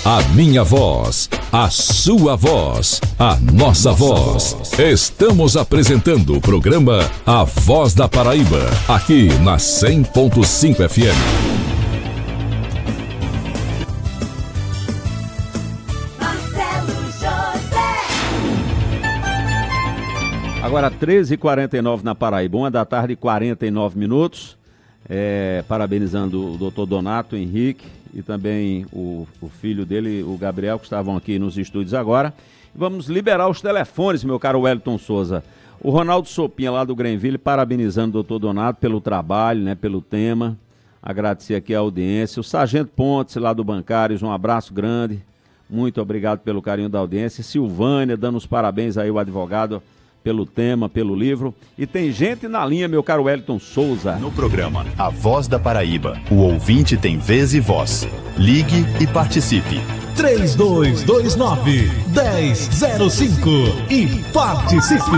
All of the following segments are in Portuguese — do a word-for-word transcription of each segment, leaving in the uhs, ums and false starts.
A minha voz, a sua voz, a nossa voz. Estamos apresentando o programa A Voz da Paraíba, aqui na cem ponto cinco F M. Agora treze e quarenta e nove na Paraíba, uma da tarde e quarenta e nove minutos. É, parabenizando o doutor Donato Henrique e também o, o filho dele, o Gabriel, que estavam aqui nos estúdios agora. Vamos liberar os telefones, meu caro Wellington Souza. O Ronaldo Sopinha, lá do Greenville, parabenizando o doutor Donato pelo trabalho, né, pelo tema. Agradecer aqui a audiência. O Sargento Pontes, lá do Bancários, um abraço grande. Muito obrigado pelo carinho da audiência. Silvânia, dando os parabéns aí ao advogado pelo tema, pelo livro. E tem gente na linha, meu caro Wellington Souza. No programa A Voz da Paraíba, o ouvinte tem vez e voz. Ligue e participe. três dois dois nove, um zero zero cinco e participe.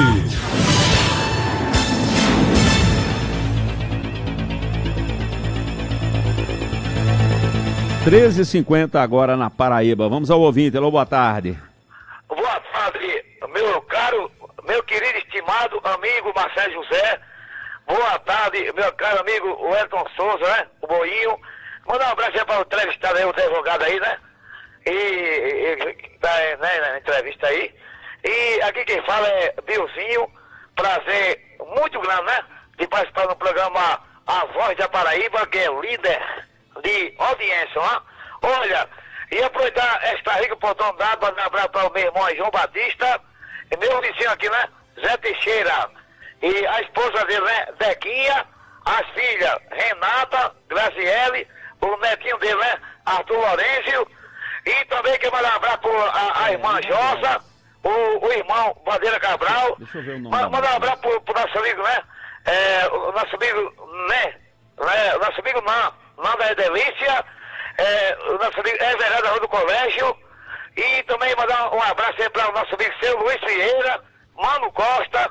treze e cinquenta agora na Paraíba. Vamos ao ouvinte. Alô, boa tarde. Boa tarde, meu caro, meu querido estimado amigo Marcelo José. Boa tarde, meu caro amigo Wellington Souza, né? O Boinho. Mandar um abraço aí para o entrevistado aí, o advogado aí, né? E, e tá, né, na entrevista aí. E aqui quem fala é Biozinho. Prazer muito grande, né? De participar do programa A Voz da Paraíba, que é líder de audiência, né? Olha, e aproveitar esta rica oportunidade para dar um abraço para o meu irmão João Batista, e meu vizinho aqui, né? Zé Teixeira. E a esposa dele, né? Zequinha, as filhas Renata, Graziele, o netinho dele, né? Arthur Lourenço. E também quero mandar um abraço para a irmã Josa, o, o irmão Bandeira Cabral. Deixa eu ver o nome. Ma, mandar um abraço para o nosso amigo, né? É, o nosso amigo, né? né? O nosso amigo Nan, Nan da Delícia. É, o nosso amigo Everardo do Colégio. E também mandar um abraço aí para o nosso amigo seu Luiz Vieira, Mano Costa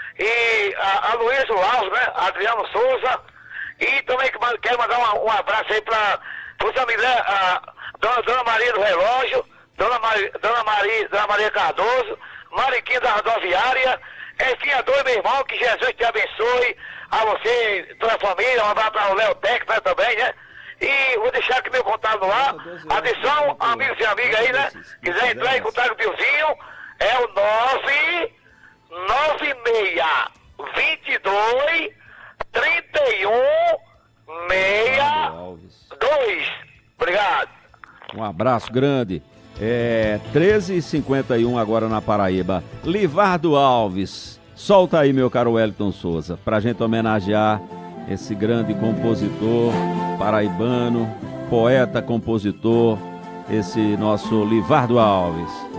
e a, a Luísa Alves, né? Adriano Souza. E também quero mandar um, um abraço aí para os amigos, né? A dona, dona Maria do Relógio, Dona, Mari, dona, Maria, dona Maria Cardoso, Mariquinha da Rodoviária. Enfim, a dois, meu irmão, que Jesus te abençoe. A você, toda a família, um abraço para o Léo Tec, né, também, né? E vou deixar aqui meu contato no ar. Atenção, amigos e amigas aí, né? Quiser entrar em contato com o Biozinho, é o nove nove seis, dois dois, três um, seis dois. Obrigado. Um abraço grande. É treze e cinquenta e um agora na Paraíba. Livardo Alves. Solta aí, meu caro Wellington Souza, pra gente homenagear esse grande compositor paraibano, poeta, compositor, esse nosso Livardo Alves.